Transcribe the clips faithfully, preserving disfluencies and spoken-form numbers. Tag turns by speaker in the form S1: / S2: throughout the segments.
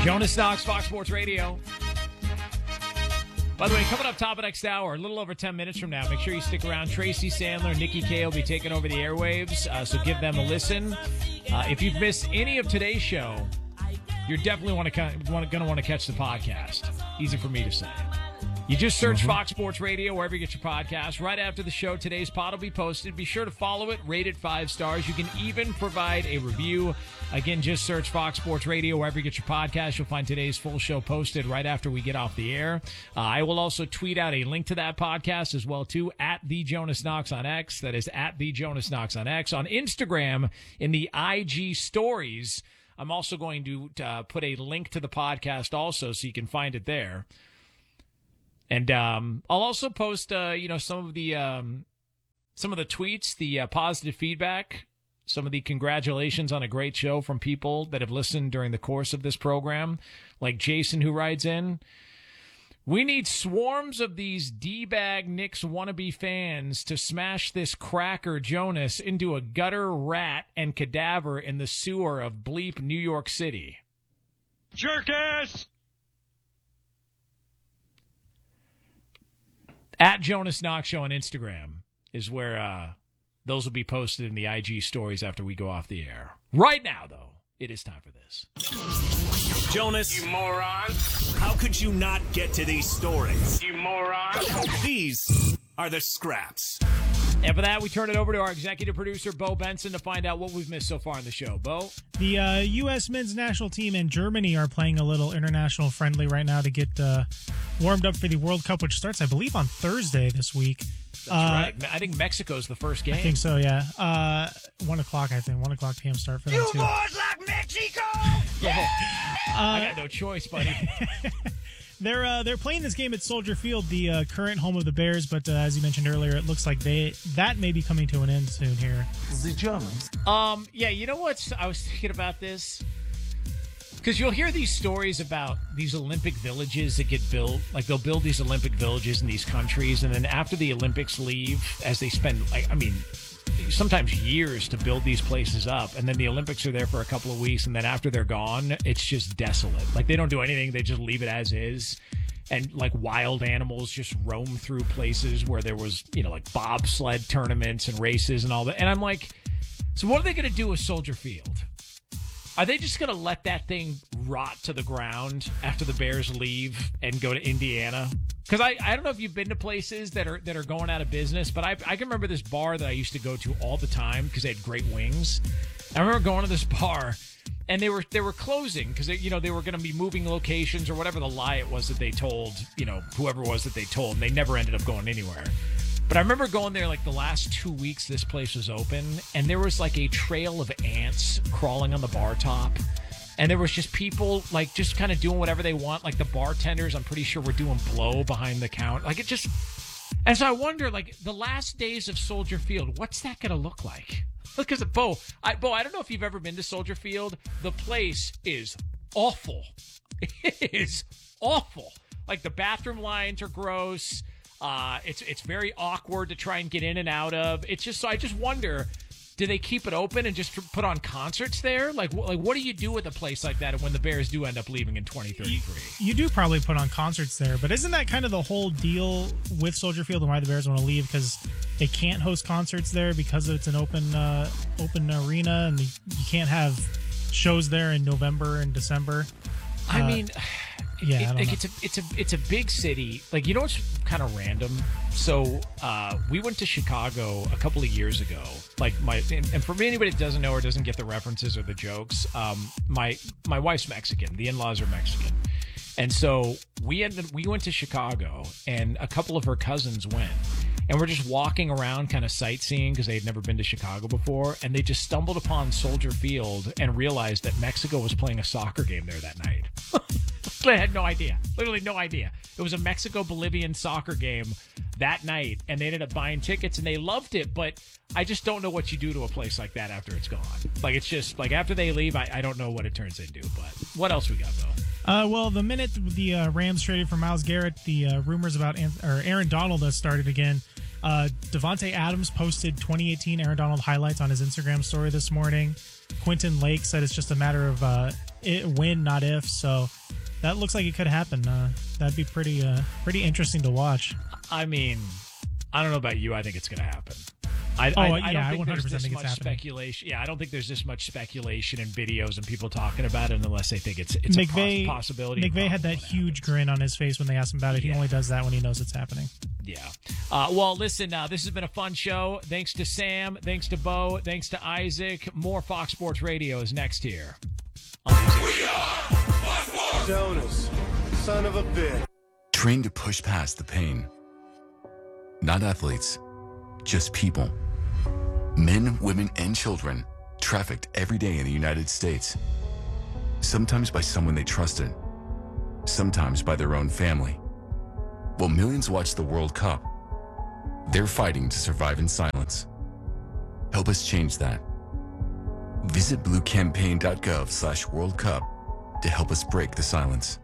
S1: Jonas Knox, Fox Sports Radio. By the way, coming up top of next hour, a little over ten minutes from now, make sure you stick around. Tracy Sandler, Nikki K will be taking over the airwaves, uh, so give them a listen. Uh, if you've missed any of today's show, you're definitely want to going to want to catch the podcast. Easy for me to say. You just search mm-hmm. Fox Sports Radio wherever you get your podcast. Right after the show, today's pod will be posted. Be sure to follow it, rate it five stars. You can even provide a review. Again, just search Fox Sports Radio wherever you get your podcast. You'll find today's full show posted right after we get off the air. Uh, I will also tweet out a link to that podcast as well, too, at The Jonas Knox on X. That is at The Jonas Knox on X. On Instagram, in the I G stories, I'm also going to uh, put a link to the podcast also so you can find it there. And um, I'll also post, uh, you know, some of the um, some of the tweets, the uh, positive feedback, some of the congratulations on a great show from people that have listened during the course of this program, like Jason, who writes in, "We need swarms of these D-bag Knicks wannabe fans to smash this cracker Jonas into a gutter rat and cadaver in the sewer of bleep New York City."
S2: Jerk-ass!
S1: At Jonas Knox Show on Instagram is where uh, those will be posted in the I G stories after we go off the air. Right now, though, it is time for this.
S3: Jonas.
S2: You moron.
S3: How could you not get to these stories?
S2: You moron.
S3: These are the scraps.
S1: And for that, we turn it over to our executive producer, Bo Benson, to find out what we've missed so far in the show. Bo?
S4: The uh, U S men's national team and Germany are playing a little international friendly right now to get uh, warmed up for the World Cup, which starts, I believe, on Thursday this week.
S1: That's
S4: uh,
S1: right. I think Mexico's the first game.
S4: I think so, yeah. Uh, one o'clock, I think. One o'clock p m start for them,
S2: You
S4: too.
S2: boys like Mexico!
S1: Yeah.
S4: Uh,
S1: I got no choice, buddy.
S4: They're uh, they're playing this game at Soldier Field, the uh, current home of the Bears, but uh, as you mentioned earlier, it looks like they that may be coming to an end soon here.
S5: The Germans.
S1: Um, yeah, you know what? I was thinking about this because you'll hear these stories about these Olympic villages that get built. Like they'll build these Olympic villages in these countries, and then after the Olympics leave, as they spend, like, I mean, sometimes years to build these places up, and then the Olympics are there for a couple of weeks, and then after they're gone, it's just desolate. Like they don't do anything; they just leave it as is. And like wild animals just roam through places where there was, you know, like bobsled tournaments and races and all that. And I'm like, so what are they going to do with Soldier Field? Are they just going to let that thing rot to the ground after the Bears leave and go to Indiana? Because I, I don't know if you've been to places that are that are going out of business, but I, I can remember this bar that I used to go to all the time because they had great wings. I remember going to this bar, and they were they were closing because you know they were going to be moving locations or whatever the lie it was that they told, you know, whoever it was that they told, and they never ended up going anywhere. But I remember going there like the last two weeks this place was open, and there was like a trail of ants crawling on the bar top. And there was just people, like, just kind of doing whatever they want. Like, the bartenders, I'm pretty sure, were doing blow behind the counter. Like, it just... And so I wonder, like, the last days of Soldier Field, what's that going to look like? Because, Bo, I, Bo, I don't know if you've ever been to Soldier Field. The place is awful. It is awful. Like, the bathroom lines are gross. Uh, it's it's very awkward to try and get in and out of. It's just... So I just wonder... Do they keep it open and just put on concerts there? Like, wh- like, what do you do with a place like that when the Bears do end up leaving in twenty thirty-three?
S4: You, you do probably put on concerts there, but isn't that kind of the whole deal with Soldier Field and why the Bears want to leave? Because they can't host concerts there because it's an open uh, open arena, and you can't have shows there in November and December.
S1: I
S4: uh,
S1: mean,
S4: yeah,
S1: it,
S4: I don't
S1: like
S4: know.
S1: it's a it's a it's a big city. Like, you know what's kind of random? So uh, we went to Chicago a couple of years ago. Like my and, and for anybody that doesn't know or doesn't get the references or the jokes, um, my my wife's Mexican. The in-laws are Mexican, and so we ended we went to Chicago, and a couple of her cousins went. And we're just walking around kind of sightseeing because they had never been to Chicago before. And they just stumbled upon Soldier Field and realized that Mexico was playing a soccer game there that night. I had no idea. Literally no idea. It was a Mexico-Bolivian soccer game that night. And they ended up buying tickets and they loved it. But I just don't know what you do to a place like that after it's gone. Like, it's just like after they leave, I, I don't know what it turns into. But what else we got, though?
S4: Uh, well, the minute the uh, Rams traded for Myles Garrett, the uh, rumors about An- or Aaron Donald has started again. Uh, Devontae Adams posted twenty eighteen Aaron Donald highlights on his Instagram story this morning. Quentin Lake said it's just a matter of uh, it, when, not if. So that looks like it could happen. Uh, that'd be pretty uh, pretty interesting to watch.
S1: I mean, I don't know about you. I think it's going to happen. I,
S4: oh,
S1: I,
S4: yeah,
S1: I don't
S4: I
S1: think
S4: one hundred percent
S1: there's this
S4: think
S1: much
S4: it's happening.
S1: speculation. Yeah, I don't think there's this much speculation and videos and people talking about it unless they think it's it's
S4: McVay,
S1: a poss- possibility.
S4: McVay had that huge grin on his face when they asked him about it.
S1: Yeah.
S4: He only does that when he knows it's happening.
S1: Yeah. Uh, well, listen, uh, this has been a fun show. Thanks to Sam. Thanks to Bo. Thanks to Isaac. More Fox Sports Radio is next here.
S5: Jonas, son of a bitch.
S6: Trained to push past the pain. Not athletes, just people. Men, women, and children trafficked every day in the United States. Sometimes by someone they trusted, sometimes by their own family. While millions watch the World Cup, they're fighting to survive in silence. Help us change that. Visit bluecampaign.gov slash World Cup to help us break the silence.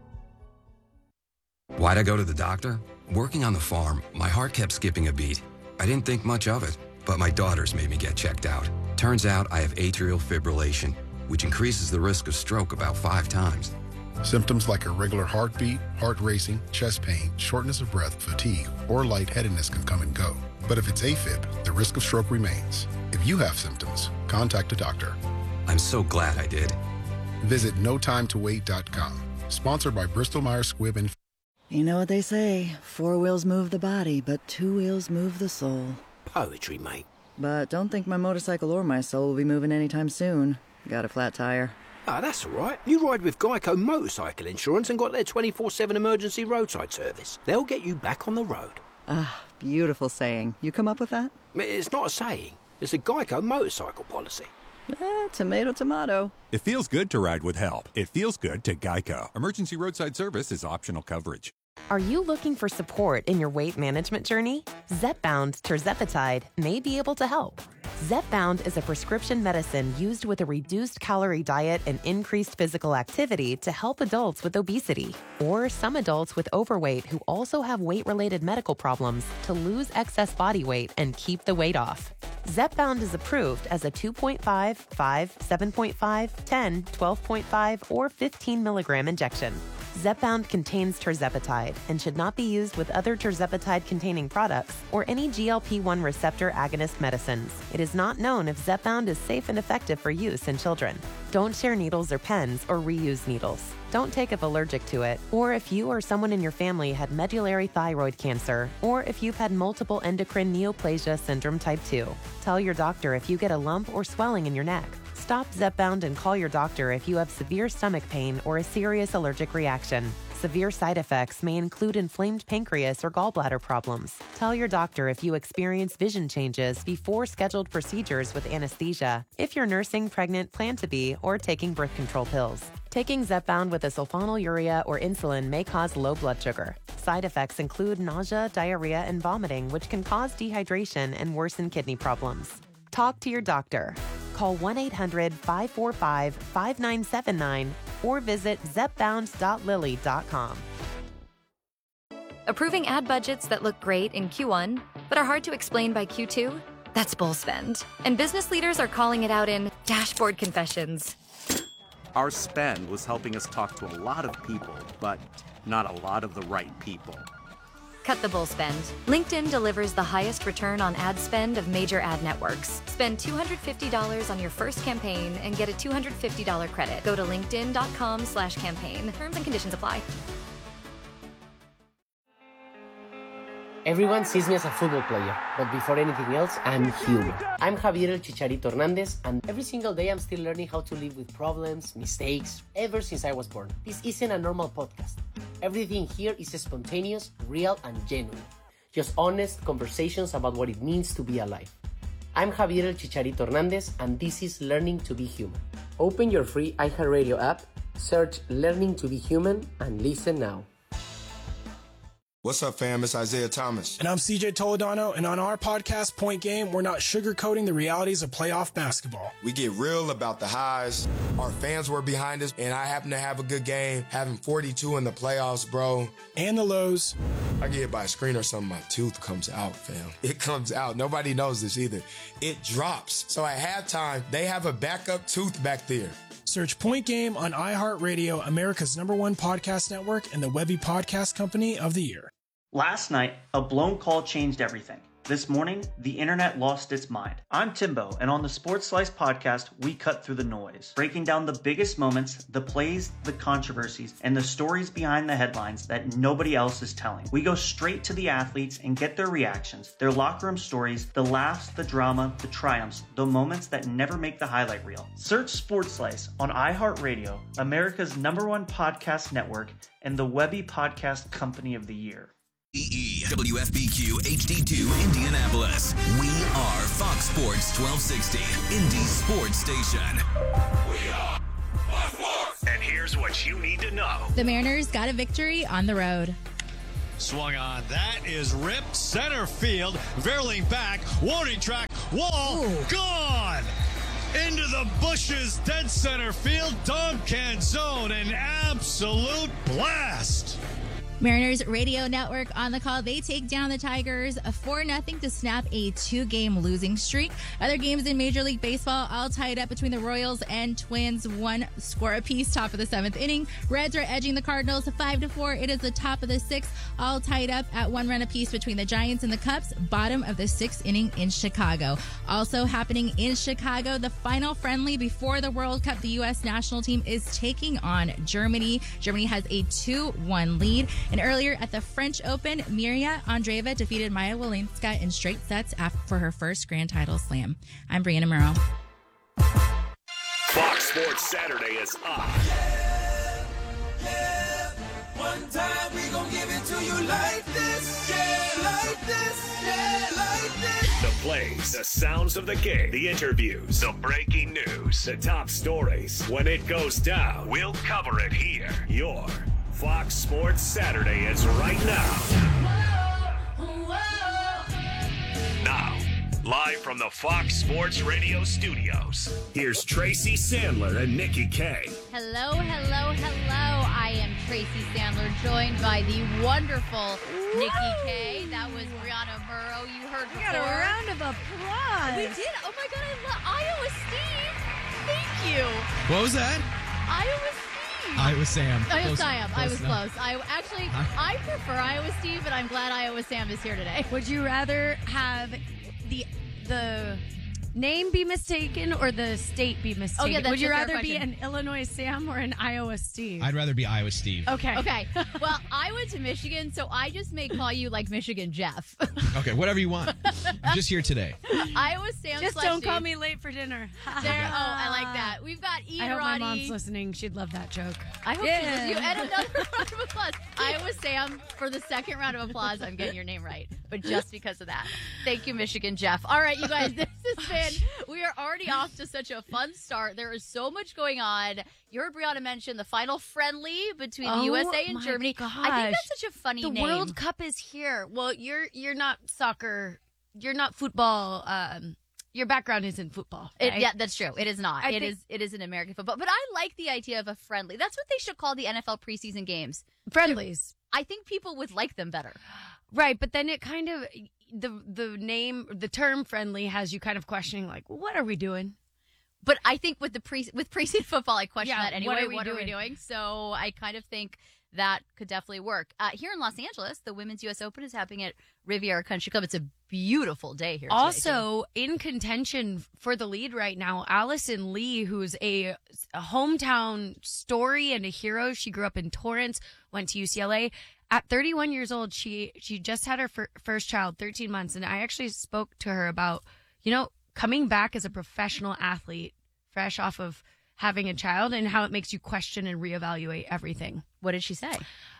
S7: Why'd I go to the doctor? Working on the farm, my heart kept skipping a beat. I didn't think much of it, but my daughters made me get checked out. Turns out I have atrial fibrillation, which increases the risk of stroke about five times.
S8: Symptoms like irregular heartbeat, heart racing, chest pain, shortness of breath, fatigue, or lightheadedness can come and go. But if it's AFib, the risk of stroke remains. If you have symptoms, contact a doctor.
S7: I'm so glad I did.
S8: Visit no time to wait dot com. Sponsored by Bristol Myers Squibb and...
S9: You know what they say, four wheels move the body, but two wheels move the soul.
S10: Poetry, mate.
S9: But don't think my motorcycle or my soul will be moving anytime soon. Got a flat tire.
S10: Ah, oh, that's all right. You ride with Geico Motorcycle Insurance and got their twenty-four seven emergency roadside service. They'll get you back on the road.
S9: Ah, beautiful saying. You come up with that?
S10: It's not a saying. It's a Geico motorcycle policy.
S9: Eh, tomato, tomato.
S11: It feels good to ride with help. It feels good to Geico. Emergency roadside service is optional coverage.
S12: Are you looking for support in your weight management journey? Zepbound tirzepatide may be able to help. Zepbound is a prescription medicine used with a reduced calorie diet and increased physical activity to help adults with obesity or some adults with overweight who also have weight-related medical problems to lose excess body weight and keep the weight off. Zepbound is approved as a two point five, five, seven point five, ten, twelve point five, or fifteen milligram injection. Zepbound contains tirzepatide and should not be used with other tirzepatide-containing products or any G L P one receptor agonist medicines. It is not known if Zepbound is safe and effective for use in children. Don't share needles or pens or reuse needles. Don't take if allergic to it, or if you or someone in your family had medullary thyroid cancer, or if you've had multiple endocrine neoplasia syndrome type two. Tell your doctor if you get a lump or swelling in your neck. Stop Zepbound and call your doctor if you have severe stomach pain or a serious allergic reaction. Severe side effects may include inflamed pancreas or gallbladder problems. Tell your doctor if you experience vision changes before scheduled procedures with anesthesia, if you're nursing, pregnant, plan to be, or taking birth control pills. Taking Zepbound with a sulfonylurea or insulin may cause low blood sugar. Side effects include nausea, diarrhea, and vomiting, which can cause dehydration and worsen kidney problems. Talk to your doctor. Call one eight hundred, five four five, five nine seven nine or visit zepbound dot lilly dot com.
S13: Approving ad budgets that look great in Q one, but are hard to explain by Q two? That's bull spend. And business leaders are calling it out in dashboard confessions.
S14: Our spend was helping us talk to a lot of people, but not a lot of the right people.
S13: Cut the bull spend. LinkedIn delivers the highest return on ad spend of major ad networks. Spend two hundred fifty dollars on your first campaign and get a two hundred fifty dollars credit. Go to linkedin.com slash campaign. Terms and conditions apply.
S15: Everyone sees me as a football player, but before anything else, I'm human. I'm Javier El Chicharito Hernandez, and every single day I'm still learning how to live with problems, mistakes, ever since I was born. This isn't a normal podcast. Everything here is spontaneous, real, and genuine. Just honest conversations about what it means to be alive. I'm Javier El Chicharito Hernandez, and this is Learning to be Human. Open your free iHeartRadio app, search Learning to be Human, and listen now.
S16: What's up, fam? It's Isaiah Thomas.
S17: And I'm C J Toledano, and on our podcast, Point Game, we're not sugarcoating the realities of playoff basketball.
S16: We get real about the highs. Our fans were behind us, and I happen to have a good game, having forty-two in the playoffs, bro.
S17: And the lows.
S16: I get hit by a screen or something, my tooth comes out, fam. It comes out. Nobody knows this either. It drops. So at halftime, they have a backup tooth back there.
S17: Search Point Game on iHeartRadio, America's number one podcast network, and the Webby Podcast Company of the Year.
S18: Last night, a blown call changed everything. This morning, the internet lost its mind. I'm Timbo, and on the Sports Slice podcast, we cut through the noise, breaking down the biggest moments, the plays, the controversies, and the stories behind the headlines that nobody else is telling. We go straight to the athletes and get their reactions, their locker room stories, the laughs, the drama, the triumphs, the moments that never make the highlight reel. Search Sports Slice on iHeartRadio, America's number one podcast network, and the Webby Podcast Company of the Year.
S19: W F B Q H D two Indianapolis. We are Fox Sports twelve sixty, Indy Sports Station.
S3: We are Fox Sports. And here's what you need to know.
S20: The Mariners got a victory on the road.
S2: Swung on. That is ripped center field. Verling back. Warning track. Wall. Ooh. Gone. Into the bushes. Dead center field. Dom Canzone. An absolute blast.
S20: Mariners Radio Network on the call. They take down the Tigers four nothing to snap a two-game losing streak. Other games in Major League Baseball all tied up between the Royals and Twins. One score apiece, top of the seventh inning. Reds are edging the Cardinals five to four. It is the top of the sixth, all tied up at one run apiece between the Giants and the Cubs. Bottom of the sixth inning in Chicago. Also happening in Chicago, the final friendly before the World Cup. The U S national team is taking on Germany. Germany has a two one lead. And earlier at the French Open, Mirja Andreeva defeated Maya Walinska in straight sets for her first Grand Title slam. I'm Brianna Murrow.
S3: Fox Sports Saturday is on.
S21: Yeah, yeah. One time we gon' give it to you like this. Yeah, like this. Yeah, like this.
S3: The plays, the sounds of the game, the interviews, the breaking news, the top stories. When it goes down, we'll cover it here. Your Fox Sports Saturday is right now. Now, live from the Fox Sports Radio studios, here's Tracy Sandler and Nikki K.
S22: Hello, hello, hello. I am Tracy Sandler, joined by the wonderful Woo! Nikki K. That was Brianna Murrow. You heard
S23: we
S22: before.
S23: got a round of applause.
S22: We did. Oh my God, I love Iowa Steve. Thank you.
S24: What was that?
S22: Iowa Steve.
S24: Iowa Sam.
S22: Iowa
S24: Close,
S22: Sam. I was
S24: enough.
S22: close. I actually, I prefer Iowa Steve, but I'm glad Iowa Sam is here today.
S23: Would you rather have the the name be mistaken or the state be mistaken?
S22: Oh, yeah, that's
S23: Would you
S22: a fair
S23: rather be
S22: question.
S23: an Illinois Sam or an Iowa Steve?
S24: I'd rather be Iowa Steve.
S23: Okay.
S22: Okay. Well, I went to Michigan, so I just may call you like Michigan Jeff.
S24: Okay, whatever you want. I'm just here today.
S22: Iowa Sam.
S23: Just don't call me late for dinner.
S22: There, oh, I like that. We've got Ian
S23: I hope
S22: Roddy.
S23: my mom's listening. She'd love that joke.
S22: I hope
S23: Yeah.
S22: she does. You and another round of applause. Iowa Sam, for the second round of applause, I'm getting your name right. But just because of that. Thank you, Michigan Jeff. All right, you guys, this has been, we are already off to such a fun start. There is so much going on. You heard Brianna mention the final friendly between the
S23: Oh,
S22: U S A and
S23: my
S22: Germany.
S23: gosh.
S22: I think that's such a funny
S23: The
S22: name.
S23: World Cup is here. Well, you're you're not soccer. You're not football. Um, your background isn't football.
S22: It,
S23: right?
S22: yeah, that's true. It is not.
S23: I
S22: It
S23: think-
S22: is. It is an American football. But I like the idea of a friendly. That's what they should call the N F L preseason games.
S23: Friendlies.
S22: I think people would like them better.
S23: Right, but then it kind of the the name, the term friendly has you kind of questioning, like, what are we doing?
S22: But I think with the pre with preseason football, I question
S23: Yeah,
S22: that anyway.
S23: what are we
S22: what are we
S23: doing?
S22: doing? So I kind of think that could definitely work. Uh, here in Los Angeles, the Women's U S Open is happening at Riviera Country Club. It's a beautiful day here. today,
S23: Also, in contention for the lead right now, Allison Lee, who's a, a hometown story and a hero. She grew up in Torrance, went to U C L A. At thirty-one years old, she she just had her fir- first child, thirteen months, and I actually spoke to her about, you know, coming back as a professional athlete, fresh off of having a child, and how it makes you question and reevaluate everything.
S22: What did she say?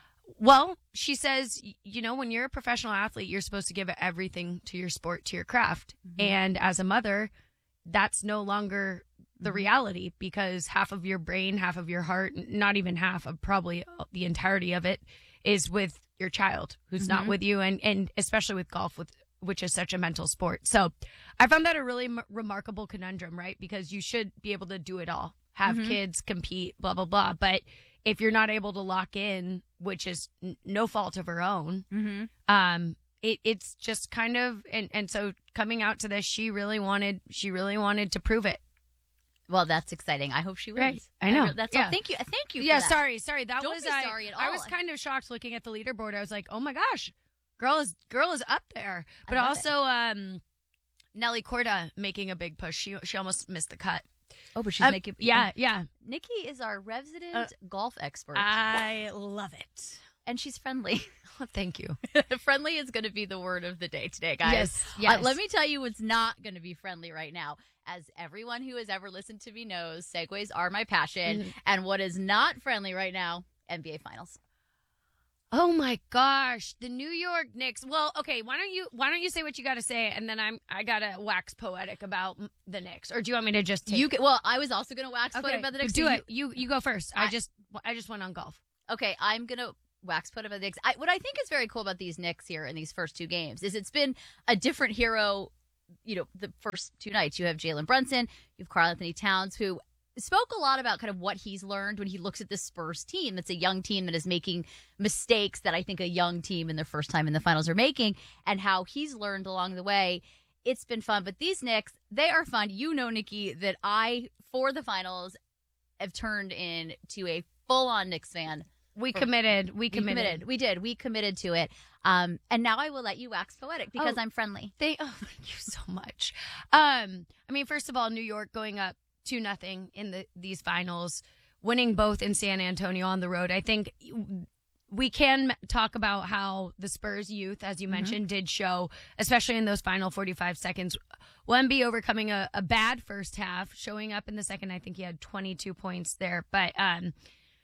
S23: Well, she says, y- you know, when you're a professional athlete, you're supposed to give everything to your sport, to your craft.
S22: Mm-hmm.
S23: And as a mother, that's no longer the
S22: Mm-hmm.
S23: reality, because half of your brain, half of your heart, n- not even half of probably the entirety of it, is with your child who's not
S22: Mhm.
S23: with you. And, and especially with golf, with which is such a mental sport. So I found that a really m- remarkable conundrum, right? Because you should be able to do it all, have
S22: Mhm.
S23: kids, compete, blah, blah, blah. But if you're not able to lock in, which is n- no fault of her own,
S22: Mm-hmm.
S23: um, it, it's just kind of, and, and so coming out to this, she really wanted, she really wanted to prove it.
S22: Well, that's exciting. I hope she wins.
S23: Right. I know.
S22: That's
S23: yeah.
S22: all. Thank you. Thank you. For
S23: Yeah,
S22: that.
S23: sorry, sorry. That
S22: Don't
S23: was
S22: be
S23: I,
S22: sorry at
S23: I
S22: all.
S23: was kind of shocked looking at the leaderboard. I was like, oh my gosh, girl is girl is up there. But
S22: love
S23: also, um, Nelly Corda making a big push. She she almost missed the cut.
S22: Oh, but she's
S23: Um,
S22: making.
S23: yeah, yeah.
S22: Nikki is our resident
S23: Uh,
S22: golf expert.
S23: I love it.
S22: And she's friendly.
S23: Thank you.
S22: Friendly is going to be the word of the day today, guys.
S23: Yes,
S22: Uh,
S23: yes.
S22: let me tell you what's not going to be friendly right now. As everyone who has ever listened to me knows, segues are my passion.
S23: Mhm.
S22: And what is not friendly right now, N B A Finals.
S23: Oh my gosh, the New York Knicks. Well, okay, why don't you why don't you say what you got to say, and then I'm I gotta wax poetic about m- the Knicks, or do you want me to just take?
S22: You can, well, I was also going to wax
S23: okay,
S22: poetic about the Knicks.
S23: do
S22: so
S23: it. You you go first. I,
S22: I-
S23: just I just went on golf.
S22: Okay, I'm going to wax poetic about the Knicks. I, what I think is very cool about these Knicks here in these first two games is it's been a different hero, you know, the first two nights. You have Jalen Brunson, you have Karl Anthony Towns, who spoke a lot about kind of what he's learned when he looks at this Spurs team. That's a young team that is making mistakes that I think a young team in their first time in the finals are making, and how he's learned along the way. It's been fun. But these Knicks, they are fun. You know, Nikki, that I, for the finals, have turned into a full-on Knicks fan.
S23: We
S22: For-
S23: committed. We
S22: We
S23: committed.
S22: committed. We did. We committed to it. Um, and now I will let you wax poetic because
S23: Oh.
S22: I'm friendly.
S23: They, oh, thank you so much. Um, I mean, first of all, New York going up two nothing in the these finals, winning both in San Antonio on the road. I think we can talk about how the Spurs youth, as you
S22: Mhm.
S23: mentioned, did show, especially in those final forty-five seconds. Wemby overcoming a, a bad first half, showing up in the second. I think he had twenty-two points there. But um,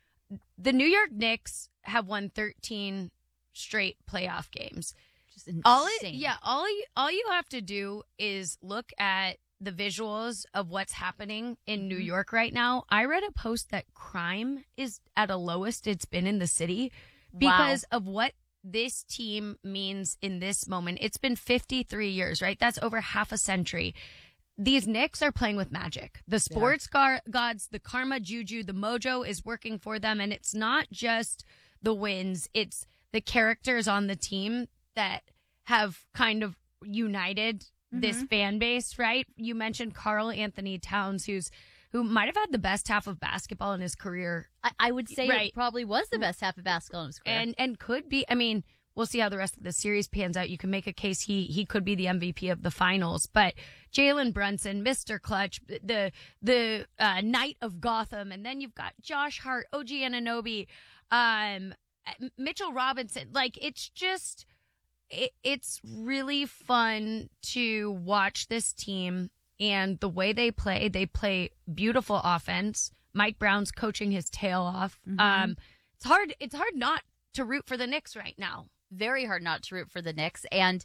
S23: the New York Knicks have won thirteen straight playoff games.
S22: Just insane.
S23: All it, yeah, all you, all you have to do is look at the visuals of what's happening in New
S22: Mhm.
S23: York right now. I read a post that crime is at a lowest it's been in the city because of what this team means in this moment. It's been fifty-three years, right? That's over half a century. These Knicks are playing with magic. The sports gar- gods, the karma, juju, the mojo is working for them. And it's not just the wins, it's the characters on the team that have kind of united this
S22: Mhm.
S23: fan base, right? You mentioned Karl Anthony Towns, who's who might have had the best half of basketball in his career.
S22: I, I would say
S23: Right.
S22: it probably was the best half of basketball in his career.
S23: And and could be. I mean, we'll see how the rest of the series pans out. You can make a case he he could be the M V P of the finals. But Jalen Brunson, Mister Clutch, the the uh, Knight of Gotham, and then you've got Josh Hart, O G Anunoby, um, Mitchell Robinson. Like it's just it, it's really fun to watch this team and the way they play. They play beautiful offense. Mike Brown's coaching his tail off.
S22: Mhm.
S23: Um, it's hard. It's hard not to root for the Knicks right now.
S22: Very hard not to root for the Knicks. And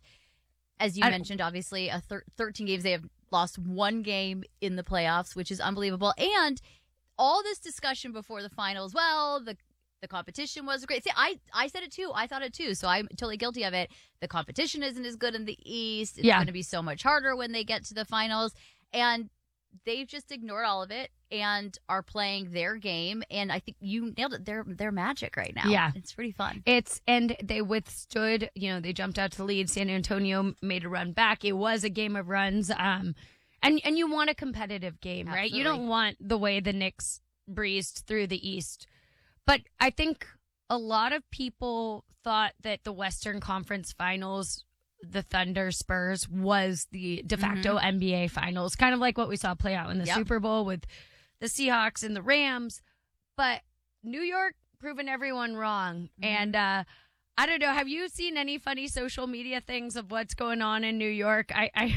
S22: as you
S23: I-
S22: mentioned, obviously, a thir- thirteen games, they have lost one game in the playoffs, which is unbelievable. And all this discussion before the finals, well, the the competition was great. See, I, I said it too. I thought it too. So I'm totally guilty of it. The competition isn't as good in the East. It's
S23: Yeah.
S22: going to be so much harder when they get to the finals. And they've just ignored all of it and are playing their game. And I think you nailed it. They're, they're magic right now.
S23: Yeah.
S22: It's pretty fun.
S23: It's and they withstood. You know, they jumped out to the lead. San Antonio made a run back. It was a game of runs. Um, and and you want a competitive game, right? You
S22: Absolutely.
S23: don't want the way the Knicks breezed through the East. But I think a lot of people thought that the Western Conference Finals, the Thunder Spurs, was the de facto
S22: Mhm.
S23: N B A Finals, kind of like what we saw play out in the
S22: Yep.
S23: Super Bowl with the Seahawks and the Rams. But New York proving everyone wrong.
S22: Mm-hmm.
S23: And uh, I don't know. Have you seen any funny social media things of what's going on in New York? I I,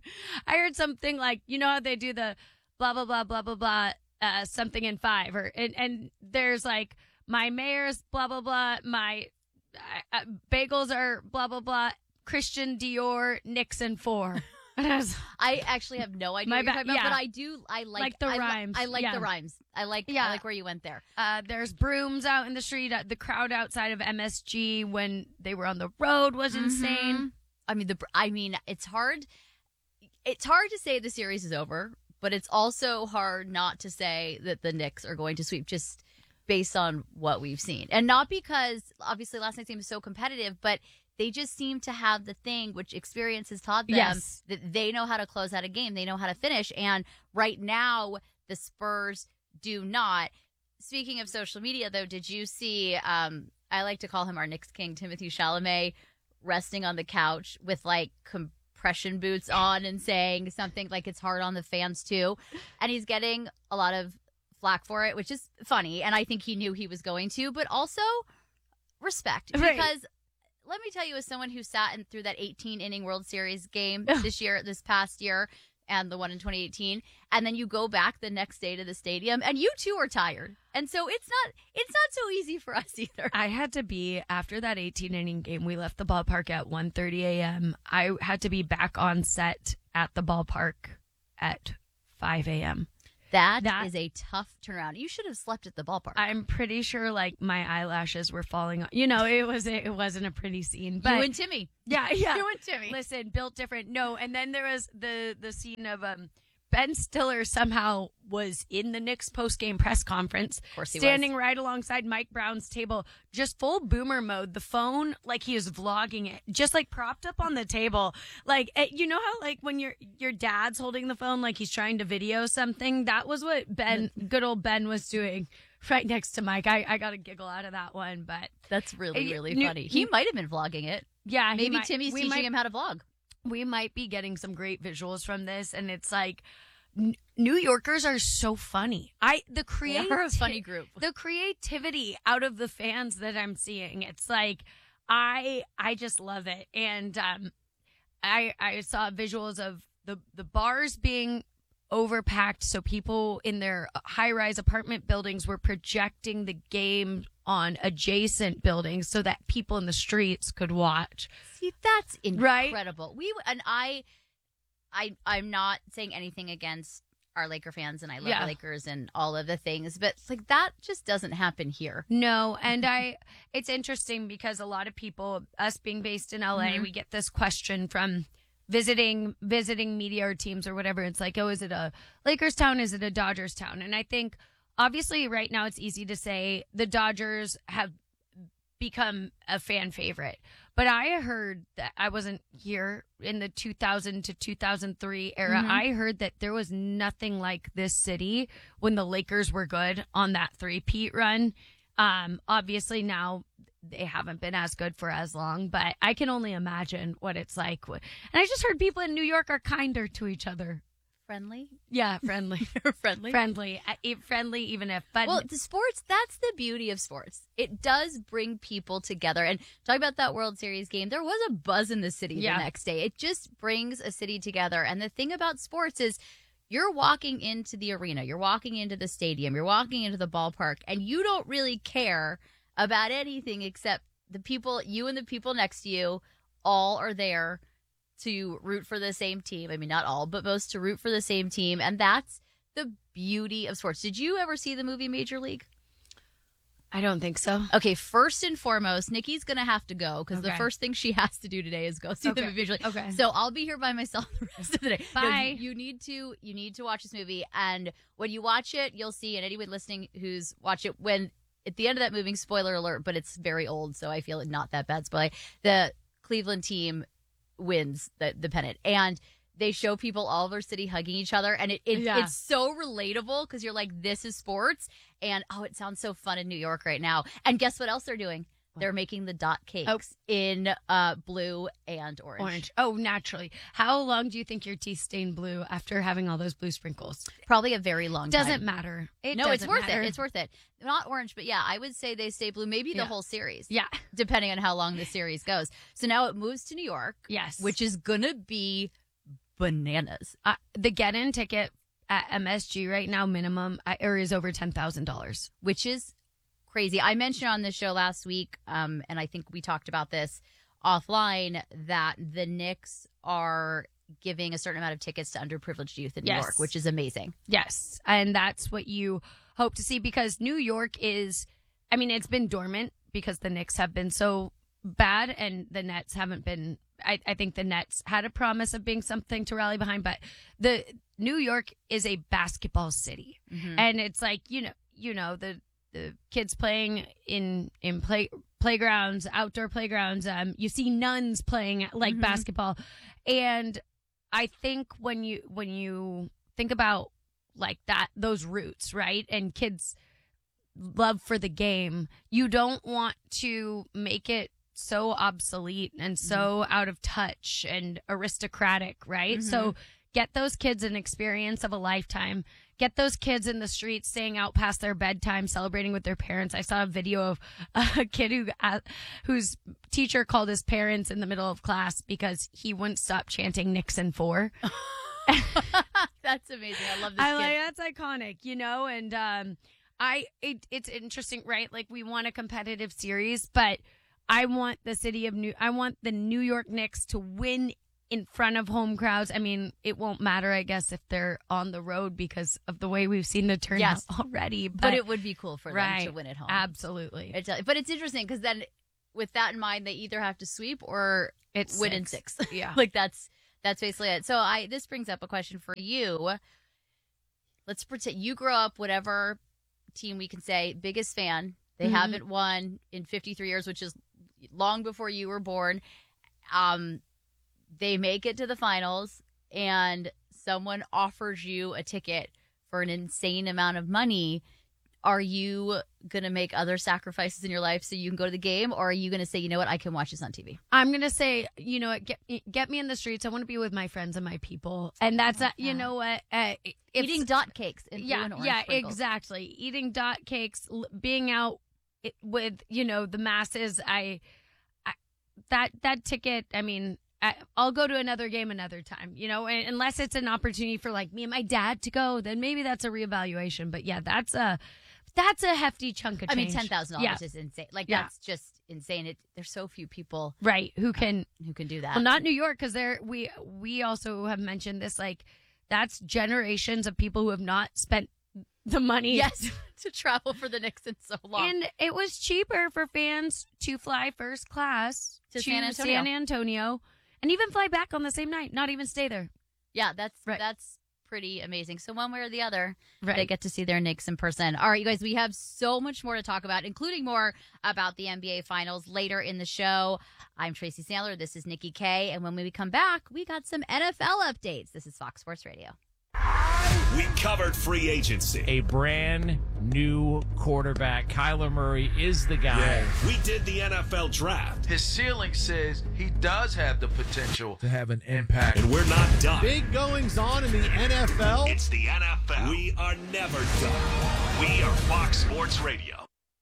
S23: I heard something like, you know how they do the blah, blah, blah, blah, blah, blah, uh, something in five. or And, and there's like, my mayor's blah, blah, blah, my uh, uh, bagels are blah, blah, blah, Christian Dior, Nixon four. And I was,
S22: I actually have no idea
S23: My
S22: what you're
S23: ba-
S22: talking about,
S23: yeah.
S22: but I do. I like,
S23: Like the
S22: I li-
S23: rhymes.
S22: I like
S23: Yeah.
S22: the rhymes. I like.
S23: Yeah.
S22: I like where you went there.
S23: Uh, there's brooms out in the street. Uh, the crowd outside of M S G when they were on the road was insane.
S22: Mhm. I mean, the. I mean, it's hard. It's hard to say the series is over, but it's also hard not to say that the Knicks are going to sweep just based on what we've seen, and not because obviously last night's game was so competitive, but they just seem to have the thing which experience has taught them
S23: Yes.
S22: that they know how to close out a game. They know how to finish. And right now, The Spurs do not. Speaking of social media, though, did you see, um, I like to call him our Knicks king, Timothy Chalamet, resting on the couch with, like, compression boots on and saying something like it's hard on the fans, too. And he's getting a lot of flack for it, which is funny. And I think he knew he was going to, but also respect.
S23: Right.
S22: Because let me tell you, as someone who sat in through that eighteen-inning World Series game this year, this past year, and the one in twenty eighteen, and then you go back the next day to the stadium, and you too are tired. And so it's not it's not so easy for us either.
S23: I had to be, after that eighteen-inning game, we left the ballpark at one thirty a.m. I had to be back on set at the ballpark at five a.m.
S22: That,
S23: That-
S22: is a tough turnaround. You should have slept at the ballpark.
S23: I'm pretty sure, like, my eyelashes were falling off. You know, it was it wasn't a pretty scene. But
S22: you and Timmy.
S23: Yeah, yeah.
S22: You and Timmy.
S23: Listen, built different. No, and then there was the the scene of um Ben Stiller somehow was in the Knicks post-game press conference,
S22: Of course he
S23: standing
S22: was.
S23: right alongside Mike Brown's table, just full boomer mode, the phone, like he was vlogging it, just like propped up on the table. Like, eh, you know how like when your your dad's holding the phone like he's trying to video something? That was what Ben, good old Ben was doing right next to Mike. I, I got a giggle out of that one, but
S22: That's really,
S23: Eh,
S22: really
S23: New-
S22: funny. He might have been vlogging it.
S23: yeah, he
S22: Maybe
S23: might-
S22: Timmy's
S23: we
S22: teaching
S23: might-
S22: him how to vlog.
S23: we might be getting some great visuals from this, and it's like N- New Yorkers are so funny. I the
S22: They
S23: creative
S22: are a funny group.
S23: The creativity out of the fans that I'm seeing, it's like I I just love it. And um I I saw visuals of the the bars being overpacked, so people in their high-rise apartment buildings were projecting the game on adjacent buildings so that people in the streets could watch.
S22: See, that's
S23: Right?
S22: incredible. We and I, I, I'm not saying anything against our Laker fans, and I love
S23: Yeah.
S22: the Lakers and all of the things, but like that just doesn't happen here.
S23: No, and I, it's interesting because a lot of people, us being based in L A,
S22: Mhm.
S23: we get this question from visiting visiting media or teams or whatever. It's like, oh, is it a Lakers town? Is it a Dodgers town? And I think obviously right now it's easy to say the Dodgers have become a fan favorite. But I heard that I wasn't here in the two thousand to two thousand three era.
S22: Mhm.
S23: I heard that there was nothing like this city when the Lakers were good on that three-peat run. Um, obviously now they haven't been as good for as long, but I can only imagine what it's like. And I just heard people in New York are kinder to each other.
S22: Friendly,
S23: Yeah, friendly.
S22: friendly,
S23: friendly. Uh, e- Friendly even if, but
S22: Well, the sports, that's the beauty of sports. It does bring people together. And talk about that World Series game. There was a buzz in the city
S23: Yeah.
S22: the next day. It just brings a city together. And the thing about sports is you're walking into the arena, you're walking into the stadium, you're walking into the ballpark, and you don't really care about anything except the people, you and the people next to you all are there to root for the same team. I mean, not all, but most to root for the same team. And that's the beauty of sports. Did you ever see the movie Major League?
S23: I don't think so.
S22: Okay, first and foremost, Nikki's going to have to go because the
S23: Okay.
S22: first thing she has to do today is go see
S23: Okay.
S22: the movie Major League.
S23: Okay.
S22: So I'll be here by myself the rest of the day. No,
S23: Bye.
S22: you, you need to you need to watch this movie, and when you watch it, you'll see, and anyone listening who's watched it, when at the end of that movie, spoiler alert, but it's very old, so I feel it not that bad spoiler. The Cleveland team wins the the pennant, and they show people all over city hugging each other, and it, it
S23: Yeah.
S22: it's so relatable because you're like, this is sports, and oh, it sounds so fun in New York right now. And guess what else they're doing? They're making the dot cakes in uh, blue and orange.
S23: Orange. Oh, naturally. How long do you think your teeth stain blue after having all those blue sprinkles?
S22: Probably a very long time.
S23: Doesn't matter. It
S22: no, it's
S23: doesn't
S22: worth
S23: matter.
S22: it. It's worth it. Not orange, but yeah, I would say they stay blue. Maybe the
S23: Yeah.
S22: whole series.
S23: Yeah.
S22: Depending on how long the series goes. So now it moves to New York.
S23: Yes.
S22: Which is going to be bananas.
S23: Uh, the get-in ticket at M S G right now, minimum, uh, or is over ten thousand dollars.
S22: Which is crazy. I mentioned on this show last week, um, and I think we talked about this offline, that the Knicks are giving a certain amount of tickets to underprivileged youth in New
S23: Yes.
S22: York, which is amazing.
S23: Yes. And that's what you hope to see because New York is, I mean, it's been dormant because the Knicks have been so bad and the Nets haven't been. I, I think the Nets had a promise of being something to rally behind, but the New York is a basketball city.
S22: Mhm.
S23: And it's like, you know, you know, the, the kids playing in, in play playgrounds, outdoor playgrounds. Um, you see nuns playing like
S22: Mhm.
S23: basketball. And I think when you, when you think about like that, those roots, right? And kids' love for the game. You don't want to make it so obsolete and so mm-hmm. out of touch and aristocratic, right? Mm-hmm. So get those kids an experience of a lifetime. Get those kids in the streets staying out past their bedtime, celebrating with their parents. I saw a video of a kid who uh, whose teacher called his parents in the middle of class because he wouldn't stop chanting Nixon four.
S22: That's amazing. I love this
S23: I
S22: kid.
S23: like that's iconic, you know, and um I it, it's interesting, right? Like we want a competitive series, but I want the city of New I want the New York Knicks to win in front of home crowds. I mean, it won't matter, I guess, if they're on the road because of the way we've seen the turnout
S22: yes.
S23: already. But,
S22: but it would be cool for
S23: right,
S22: them to win at home.
S23: Absolutely.
S22: It's, but it's interesting because then with that in mind, they either have to sweep or
S23: it's
S22: win
S23: six.
S22: in six.
S23: Yeah.
S22: Like that's that's basically it. So I this brings up a question for you. Let's pretend you grow up, whatever team we can say, biggest fan. They mm-hmm. haven't won in fifty-three years, which is long before you were born. Um, they make it to the finals, and someone offers you a ticket for an insane amount of money. Are you going to make other sacrifices in your life so you can go to the game, or are you going to say, you know what, I can watch this on T V?
S23: I'm going to say, you know what, get, get me in the streets. I want to be with my friends and my people. And that's, uh, you know what? Uh,
S22: Eating dot cakes. And
S23: yeah,
S22: blue and orange
S23: yeah,
S22: sprinkles.
S23: exactly. Eating dot cakes, l- being out it, with, you know, the masses. I, I that that ticket, I mean, I, I'll go to another game another time, you know, and, unless it's an opportunity for like me and my dad to go, then maybe that's a reevaluation. But yeah, that's a that's a hefty chunk of
S22: I
S23: change.
S22: mean, ten thousand
S23: yeah.
S22: dollars is insane. Like
S23: Yeah.
S22: that's just insane. It, there's so few people,
S23: right, who can
S22: who can do that.
S23: Well, not New York, because there we we also have mentioned this. Like, that's generations of people who have not spent the money.
S22: Yes, to travel for the Knicks in so long.
S23: And it was cheaper for fans to fly first class
S22: To
S23: to,
S22: San Antonio.
S23: San Antonio, and even fly back on the same night. Not even stay there.
S22: Yeah, that's
S23: Right.
S22: that's pretty amazing. So one way or the other,
S23: Right.
S22: they get to see their Knicks in person. All right, you guys, we have so much more to talk about, including more about the N B A Finals later in the show. I'm Tracy Sandler. This is Nikki K. And when we come back, we got some N F L updates. This is Fox Sports Radio.
S3: We covered free agency.
S1: A brand new quarterback. Kyler Murray is the guy.
S3: We did the N F L draft.
S4: His ceiling says he does have the potential
S1: to have an impact.
S3: And we're not done.
S1: Big goings on in the N F L.
S3: It's the N F L. We are never done. We are Fox Sports Radio.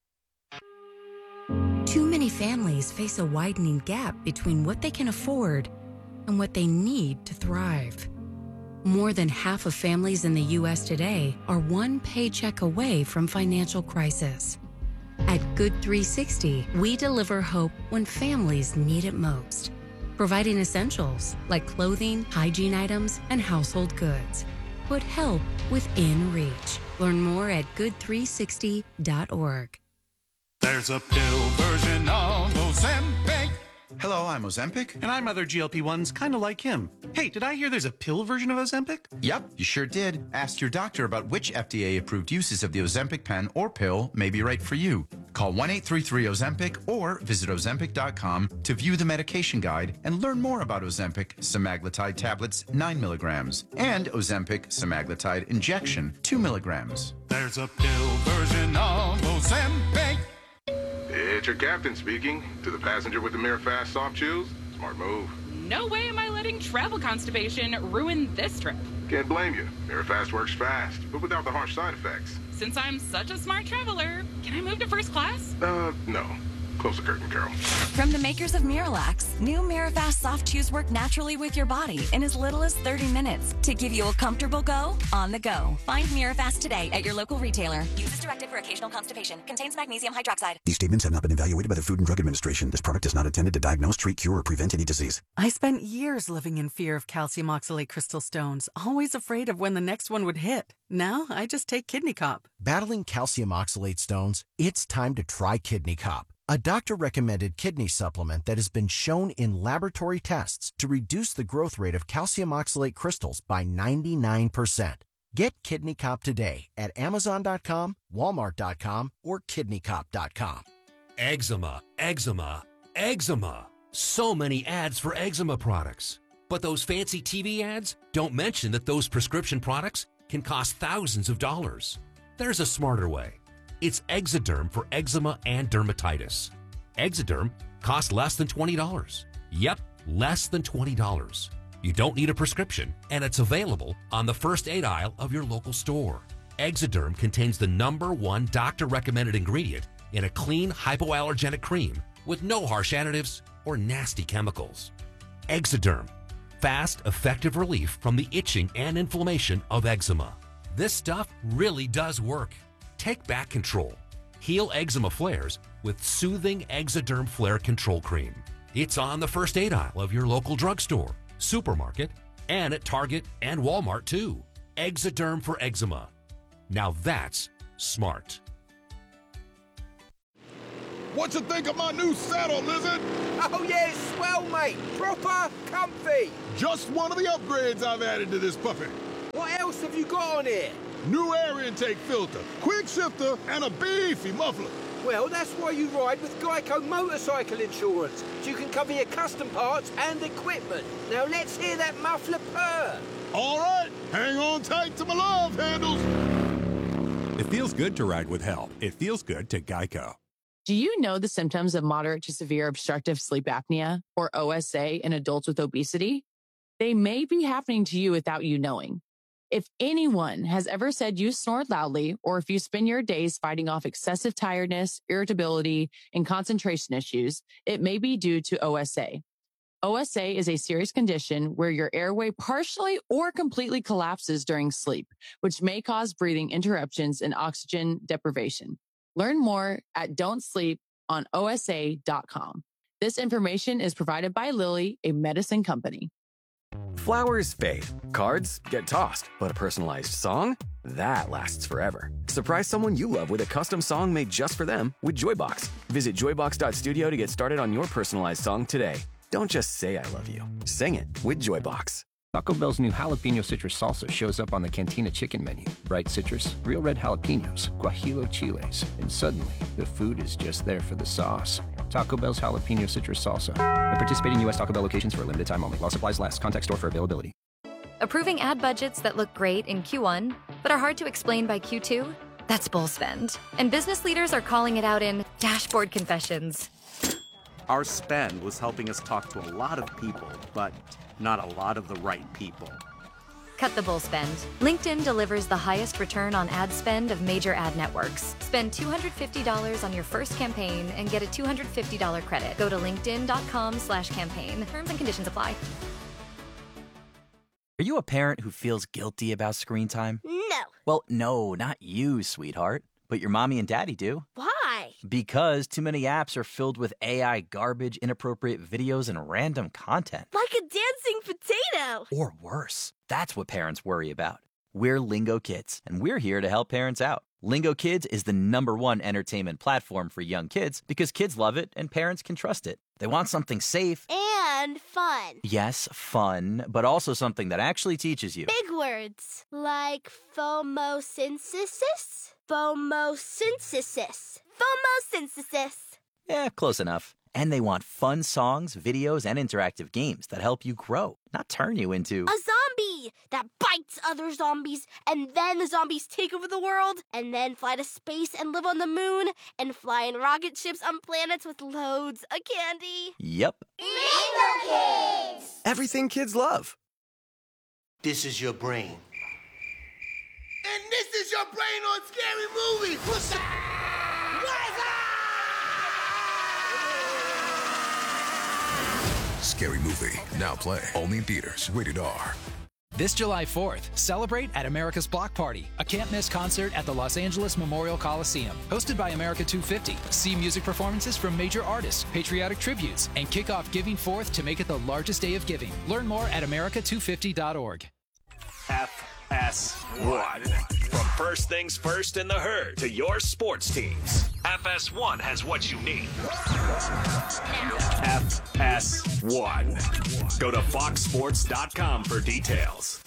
S5: Too many families face a widening gap between what they can afford and what they need to thrive. More than half of families in the U S today are one paycheck away from financial crisis. At Good three sixty, we deliver hope when families need it most, providing essentials like clothing, hygiene items, and household goods. Put help within reach. Learn more at good three sixty dot org.
S4: There's a pill version of Ozempic.
S6: Hello, I'm Ozempic.
S25: And I'm other G L P ones kind of like him. Hey, did I hear there's a pill version of Ozempic?
S6: Yep, you sure did. Ask your doctor about which F D A-approved uses of the Ozempic pen or pill may be right for you. Call one eight three three Ozempic or visit Ozempic dot com to view the medication guide and learn more about Ozempic semaglutide tablets nine milligrams and Ozempic semaglutide injection two milligrams.
S4: There's a pill version of Ozempic.
S26: It's your captain speaking. To the passenger with the Mirror Fast Soft Chews, smart move.
S27: No way am I letting travel constipation ruin this trip.
S26: Can't blame you. Mirror Fast works fast, but without the harsh side effects.
S27: Since I'm such a smart traveler, can I move to first class?
S26: Uh, no. Close the curtain, Carol.
S28: From the makers of Miralax, new Mirafast soft chews work naturally with your body in as little as thirty minutes to give you a comfortable go on the go. Find Mirafast today at your local retailer. Use as directed for occasional constipation. Contains magnesium hydroxide.
S29: These statements have not been evaluated by the Food and Drug Administration. This product is not intended to diagnose, treat, cure, or prevent any disease.
S30: I spent years living in fear of calcium oxalate crystal stones, always afraid of when the next one would hit. Now, I just take Kidney Cop.
S31: Battling calcium oxalate stones? It's time to try Kidney Cop, a doctor-recommended kidney supplement that has been shown in laboratory tests to reduce the growth rate of calcium oxalate crystals by ninety-nine percent. Get Kidney Cop today at amazon dot com, walmart dot com, or kidney cop dot com.
S32: Eczema, eczema, eczema. So many ads for eczema products. But those fancy T V ads don't mention that those prescription products can cost thousands of dollars. There's a smarter way. It's Exoderm for eczema and dermatitis. Exoderm costs less than twenty dollars. Yep, less than twenty dollars. You don't need a prescription, and it's available on the first aid aisle of your local store. Exoderm contains the number one doctor-recommended ingredient in a clean, hypoallergenic cream with no harsh additives or nasty chemicals. Exoderm, fast, effective relief from the itching and inflammation of eczema. This stuff really does work. Take back control. Heal eczema flares with soothing Exoderm Flare Control Cream. It's on the first aid aisle of your local drugstore, supermarket, and at Target and Walmart too. Exoderm for eczema. Now that's smart.
S7: What you think of my new saddle, Lizard?
S8: Oh yeah, it's swell, mate. Proper comfy.
S7: Just one of the upgrades I've added to this puppy.
S8: What else have you got on here?
S7: New air intake filter, quick shifter, and a beefy muffler.
S8: Well, that's why you ride with Geico Motorcycle Insurance, so you can cover your custom parts and equipment. Now let's hear that muffler purr.
S7: All right, hang on tight to my love handles.
S9: It feels good to ride with help. It feels good to Geico.
S10: Do you know the symptoms of moderate to severe obstructive sleep apnea, or O S A, in adults with obesity? They may be happening to you without you knowing. If anyone has ever said you snore loudly, or if you spend your days fighting off excessive tiredness, irritability, and concentration issues, it may be due to O S A. O S A is a serious condition where your airway partially or completely collapses during sleep, which may cause breathing interruptions and oxygen deprivation. Learn more at don't sleep on O S A dot com. This information is provided by Lilly, a medicine company.
S11: Flowers fade, cards get tossed, but a personalized song? That lasts forever. Surprise someone you love with a custom song made just for them with Joybox. Visit joybox dot studio to get started on your personalized song today. Don't just say I love you. Sing it with Joybox.
S12: Taco Bell's new jalapeno citrus salsa shows up on the Cantina chicken menu. Bright citrus, real red jalapenos, guajillo chiles, and suddenly the food is just there for the sauce. Taco Bell's jalapeno citrus salsa. At participating U S Taco Bell locations for a limited time only. While supplies last. Contact store for availability.
S13: Approving ad budgets that look great in Q one, but are hard to explain by Q two? That's bull spend. And business leaders are calling it out in dashboard confessions.
S14: Our spend was helping us talk to a lot of people, but not a lot of the right people.
S13: Cut the bull spend. LinkedIn delivers the highest return on ad spend of major ad networks. Spend two hundred fifty dollars on your first campaign and get a two hundred fifty dollars credit. Go to linkedin.com slash campaign. Terms and conditions apply.
S15: Are you a parent who feels guilty about screen time?
S16: No.
S15: Well, no, not you, sweetheart. But your mommy and daddy do.
S16: Why?
S15: Because too many apps are filled with A I garbage, inappropriate videos, and random content.
S16: Like a dancing potato.
S15: Or worse. That's what parents worry about. We're Lingo Kids, and we're here to help parents out. Lingo Kids is the number one entertainment platform for young kids because kids love it and parents can trust it. They want something safe.
S16: And fun.
S15: Yes, fun, but also something that actually teaches you.
S16: Big words. Like phomosynthesis? Phomosynthesis. Phomosynthesis.
S15: Yeah, close enough. And they want fun songs, videos, and interactive games that help you grow, not turn you into...
S16: a zombie that bites other zombies, and then the zombies take over the world, and then fly to space and live on the moon, and fly in rocket ships on planets with loads of candy.
S15: Yep.
S16: Lingo Kids!
S15: Everything kids love.
S17: This is your brain.
S21: And this is your brain on Scary Movie. What's up?
S18: Scary Movie, now play, only in theaters, rated R.
S33: This July fourth, celebrate at America's Block Party, a can't-miss concert at the Los Angeles Memorial Coliseum. Hosted by America two fifty, see music performances from major artists, patriotic tributes, and kick off Giving Fourth to make it the largest day of giving. Learn more at america two fifty dot org.
S3: F S one. From first things first in the herd to your sports teams, F S one has what you need. F S one. Go to fox sports dot com for details.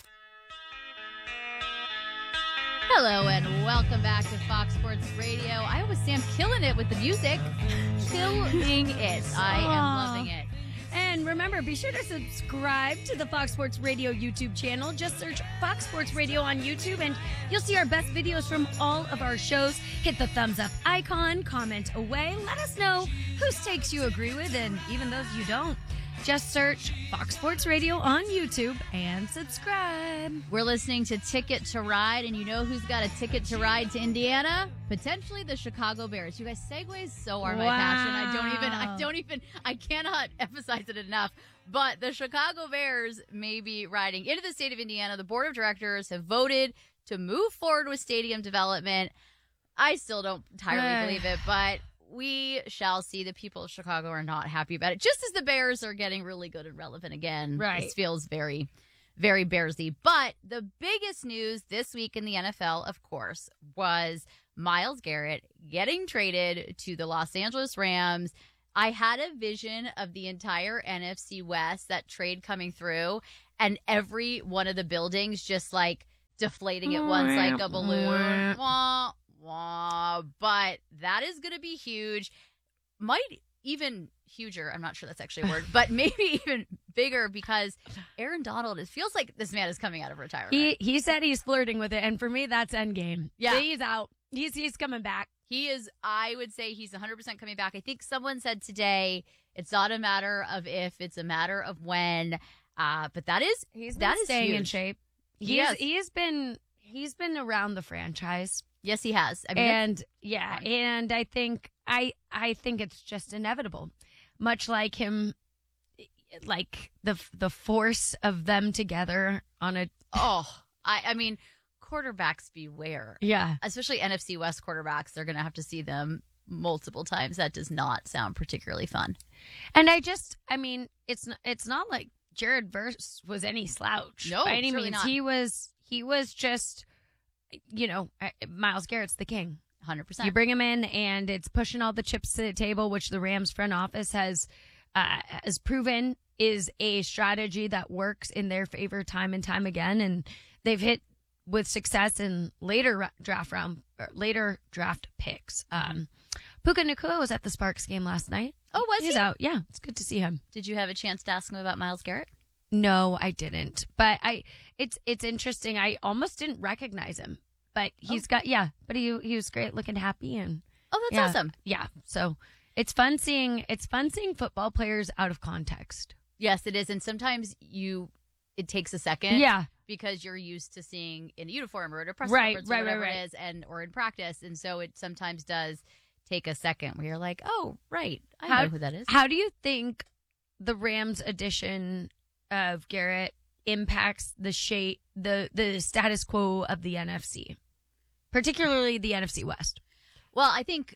S20: Hello and welcome back to Fox Sports Radio. I was Sam killing it with the music. Killing it. I am loving it.
S23: And And remember, be sure to subscribe to the Fox Sports Radio YouTube channel. Just search Fox Sports Radio on YouTube, and you'll see our best videos from all of our shows. Hit the thumbs up icon, comment away. Let us know whose takes you agree with, and even those you don't. Just search Fox Sports Radio on YouTube and subscribe.
S1: We're listening to Ticket to Ride, and you know who's got a ticket to ride to Indiana? Potentially the Chicago Bears. You guys, segues so are my
S23: Wow.
S1: passion. I don't even, I don't even, I cannot emphasize it enough. But the Chicago Bears may be riding into the state of Indiana. The board of directors have voted to move forward with stadium development. I still don't entirely believe it, but we shall see. The people of Chicago are not happy about it. Just as the Bears are getting really good and relevant again.
S23: Right.
S1: This feels very, very Bearsy. But the biggest news this week in the N F L, of course, was Myles Garrett getting traded to the Los Angeles Rams. I had a vision of the entire N F C West, that trade coming through, and every one of the buildings just like deflating at once like a balloon. Wah, wah. But that is going to be huge. Might even huger. I'm not sure that's actually a word, but maybe even bigger, because Aaron Donald, it feels like this man is coming out of retirement.
S23: He he said he's flirting with it, and for me, that's endgame.
S1: Yeah.
S23: He's out. He's he's coming back.
S1: He is, I would say he's one hundred percent coming back. I think someone said today, it's not a matter of if, it's a matter of when. Uh, but that is,
S23: He's
S1: that
S23: been
S1: is
S23: staying
S1: huge.
S23: in shape. He's,
S1: Yes.
S23: he has been he's been around the franchise.
S1: Yes, he has. I mean,
S23: and yeah, and I think I I think it's just inevitable. Much like him, like the the force of them together on a
S1: oh, I I mean, quarterbacks beware.
S23: Yeah.
S1: Especially N F C West quarterbacks. They're going to have to see them multiple times. That does not sound particularly fun.
S23: And I just, I mean, it's not, it's not like Jared Verse was any slouch.
S1: No,
S23: by any
S1: surely
S23: means.
S1: not.
S23: He was he was just, you know, Myles Garrett's the king.
S1: one hundred percent.
S23: You bring him in, and it's pushing all the chips to the table, which the Rams front office has uh, has proven is a strategy that works in their favor time and time again. And they've hit with success in later ra- draft round, or later draft picks. Um, Puka Nacua was at the Sparks game last night.
S1: Oh, was
S23: He's
S1: he?
S23: out. Yeah, it's good to see him.
S1: Did you have a chance to ask him about Myles Garrett?
S23: No, I didn't. But I, it's it's interesting. I almost didn't recognize him, but he's got yeah. But he he was great, looking happy, and
S1: oh, that's
S23: yeah,
S1: awesome.
S23: Yeah, so it's fun seeing it's fun seeing football players out of context.
S1: Yes, it is, and sometimes you it takes a second.
S23: Yeah.
S1: Because you're used to seeing in a uniform or at a press
S23: Right,
S1: conference
S23: right,
S1: or whatever
S23: right, right.
S1: it is, and or in practice, and so it sometimes does take a second where you're like, oh, right, I
S23: how,
S1: know who that is.
S23: How do you think the Rams' addition of Garrett impacts the shape, the the status quo of the N F C, particularly the N F C West?
S1: Well, I think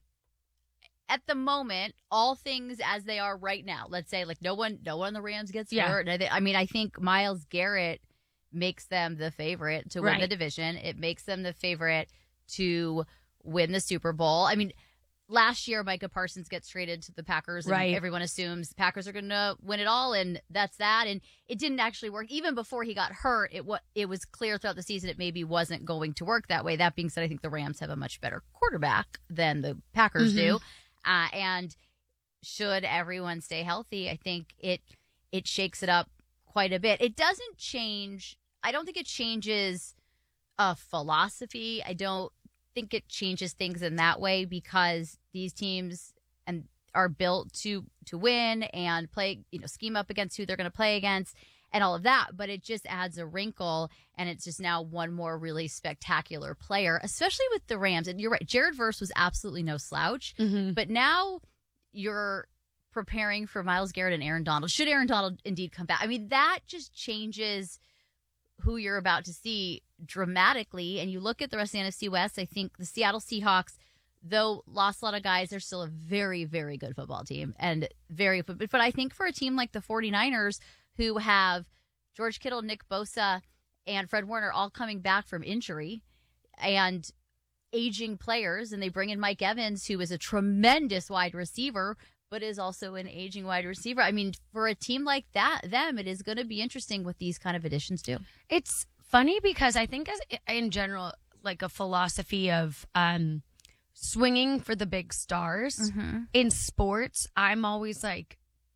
S1: at the moment, all things as they are right now, let's say like no one, no one on the Rams gets
S23: Yeah.
S1: hurt. I, thi- I mean, I think Myles Garrett makes them the favorite to win
S23: Right.
S1: the division. It makes them the favorite to win the Super Bowl. I mean, last year, Micah Parsons gets traded to the Packers, and
S23: Right.
S1: everyone assumes the Packers are going to win it all, and that's that. And it didn't actually work. Even before he got hurt, it, wa- it was clear throughout the season it maybe wasn't going to work that way. That being said, I think the Rams have a much better quarterback than the Packers
S23: Mhm.
S1: do. Uh, and should everyone stay healthy, I think it it shakes it up quite a bit. It doesn't change. I don't think it changes a philosophy. I don't think it changes things in that way, because these teams and are built to to win and play, you know, scheme up against who they're going to play against and all of that. But it just adds a wrinkle, and it's just now one more really spectacular player, especially with the Rams. And you're right, Jared Verse was absolutely no slouch,
S23: Mhm.
S1: but now you're preparing for Myles Garrett and Aaron Donald. Should Aaron Donald indeed come back? I mean, that just changes who you're about to see dramatically. And you look at the rest of the N F C West, I think the Seattle Seahawks, though lost a lot of guys, they're still a very, very good football team. And very, but, but I think for a team like the 49ers, who have George Kittle, Nick Bosa, and Fred Warner all coming back from injury and aging players, and they bring in Mike Evans, who is a tremendous wide receiver, but is also an aging wide receiver. I mean, for a team like that, them, it is going to be interesting what these kind of additions do.
S23: It's funny because I think as in general, like a philosophy of um, swinging for the big stars
S1: Mhm.
S23: in sports, I'm always like,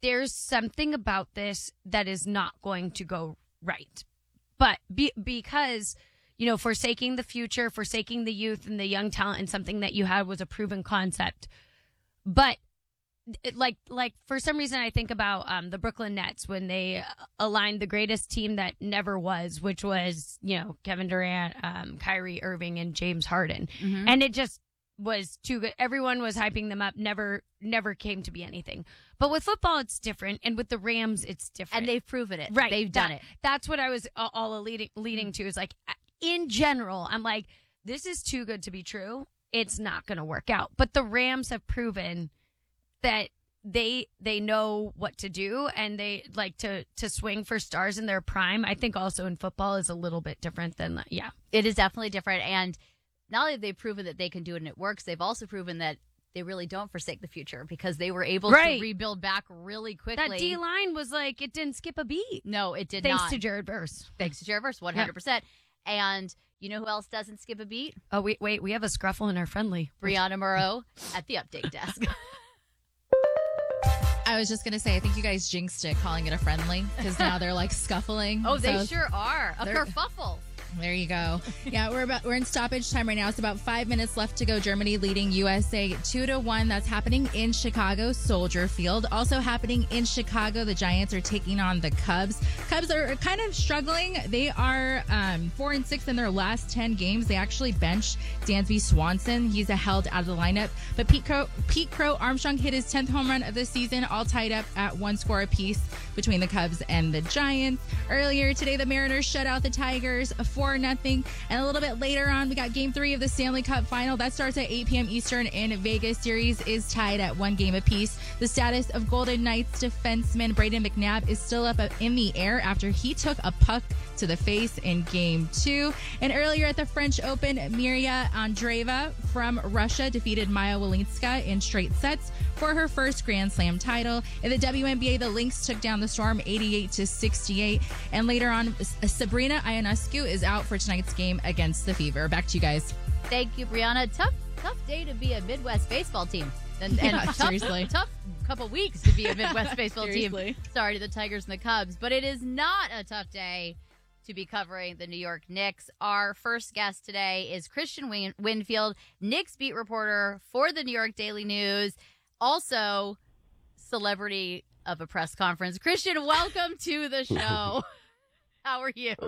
S23: there's something about this that is not going to go right. But be, because, you know, forsaking the future, forsaking the youth and the young talent and something that you had was a proven concept. But it, like, like for some reason, I think about um, the Brooklyn Nets when they aligned the greatest team that never was, which was, you know, Kevin Durant, um, Kyrie Irving, and James Harden.
S1: Mm-hmm.
S23: And it just was too good. Everyone was hyping them up. Never, never came to be anything. But with football, it's different. And with the Rams, it's different.
S1: And they've proven it.
S23: Right.
S1: They've done
S23: That-
S1: it.
S23: That's what I was all, all leading, leading to is like, in general, I'm like, this is too good to be true. It's not going to work out. But the Rams have proven that they they know what to do, and they like to to swing for stars in their prime. I think also in football is a little bit different than, yeah.
S1: It is definitely different. And not only have they proven that they can do it and it works, they've also proven that they really don't forsake the future because they were able
S23: Right.
S1: to rebuild back really quickly.
S23: That D line was like, it didn't skip a beat.
S1: No, it did
S23: Thanks
S1: not.
S23: to Jared Verse.
S1: Thanks to Jared Verse, one hundred percent. And you know who else doesn't skip a beat?
S23: Oh, wait, wait. We have a scruffle in our friendly.
S1: Brianna Moreau at the update desk.
S20: I was just going to say, I think you guys jinxed it calling it a friendly because now they're like scuffling.
S1: Oh, they
S20: So
S1: sure are. A
S20: they're-
S1: kerfuffle.
S20: There you go. Yeah, we're about we're in stoppage time right now. It's about five minutes left to go. Germany leading U S A two to one. That's happening in Chicago, Soldier Field. Also happening in Chicago, the Giants are taking on the Cubs. Cubs are kind of struggling. They are um, four and six in their last ten games. They actually benched Dansby Swanson. He's a held out of the lineup. But Pete Crow, Pete Crow Armstrong hit his tenth home run of the season, all tied up at one score apiece between the Cubs and the Giants. Earlier today, the Mariners shut out the Tigers four nothing. And a little bit later on, we got game three of the Stanley Cup final. That starts at eight p.m. Eastern in Vegas. Series is tied at one game apiece. The status of Golden Knights defenseman Braden McNabb is still up in the air after he took a puck to the face in game two. And earlier at the French Open, Miria Andreeva from Russia defeated Maya Walinska in straight sets for her first Grand Slam title. In the W N B A, the Lynx took down the Storm eighty-eight to sixty-eight. And later on, Sabrina Ionescu is out for tonight's game against the Fever. Back to you guys.
S1: Thank you, Brianna. Tough, tough day to be a Midwest baseball team. And, and
S20: Yeah,
S1: tough,
S20: seriously.
S1: tough couple weeks to be a Midwest baseball team.
S20: Seriously.
S1: Sorry to the Tigers and the Cubs, but it is not a tough day to be covering the New York Knicks. Our first guest today is Christian Win- Winfield, Knicks beat reporter for the New York Daily News, also celebrity of a press conference. Christian, welcome to the show. How are you?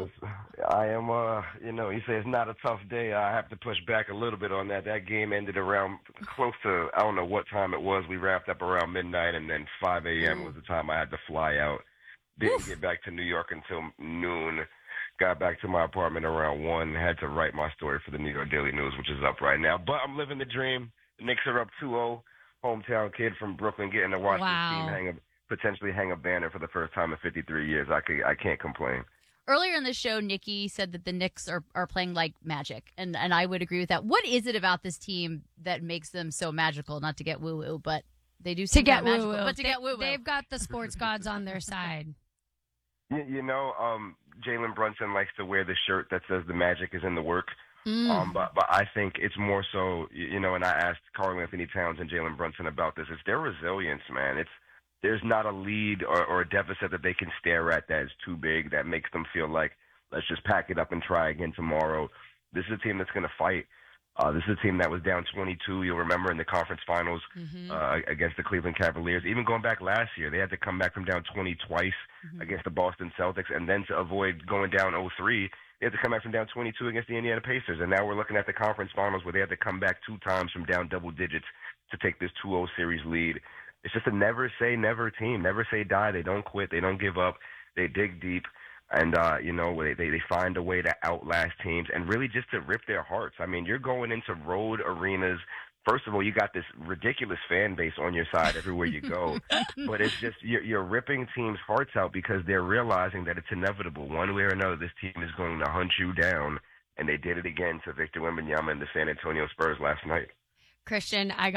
S2: I am, uh, you know, you say it's not a tough day. I have to push back a little bit on that. That game ended around close to, I don't know what time it was. We wrapped up around midnight, and then five a.m. was the time I had to fly out. Didn't get back to New York until noon. Got back to my apartment around one. Had to write my story for the New York Daily News, which is up right now. But I'm living the dream. The Knicks are up two oh. Hometown kid from Brooklyn getting to watch
S1: Wow.
S2: this team hang a, potentially hang a banner for the first time in fifty-three years. I, could, I can't complain.
S1: Earlier in the show, Nikki said that the Knicks are, are playing like magic, and, and I would agree with that. What is it about this team that makes them so magical? Not to get woo-woo, but they do
S23: To
S1: seem
S23: get
S1: quite magical.
S23: woo-woo.
S1: But to
S23: They-
S1: get woo-woo.
S23: They've got the sports gods on their side.
S2: You, you know, um, Jalen Brunson likes to wear the shirt that says the magic is in the work.
S23: Mm.
S2: Um, but but I think it's more so, you you know, and I asked Karl Anthony Towns and Jalen Brunson about this. It's their resilience, man. It's there's not a lead or, or a deficit that they can stare at that is too big that makes them feel like let's just pack it up and try again tomorrow. This is a team that's going to fight. Uh, this is a team that was down twenty-two. You'll remember in the conference finals
S1: Mm-hmm.
S2: uh, against the Cleveland Cavaliers. Even going back last year, they had to come back from down twenty twice
S1: Mm-hmm.
S2: against the Boston Celtics, and then to avoid going down oh three, they had to come back from down twenty-two against the Indiana Pacers. And now we're looking at the conference finals where they had to come back two times from down double digits to take this two oh series lead. It's just a never say never team. Never say die. They don't quit. They don't give up. They dig deep. And, uh, you know, they, they find a way to outlast teams and really just to rip their hearts. I mean, you're going into road arenas. First of all, you got this ridiculous fan base on your side everywhere you go. But it's just you're, you're ripping teams' hearts out because they're realizing that it's inevitable. One way or another, this team is going to hunt you down. And they did it again to Victor Wembanyama and the San Antonio Spurs last night.
S23: Christian, I got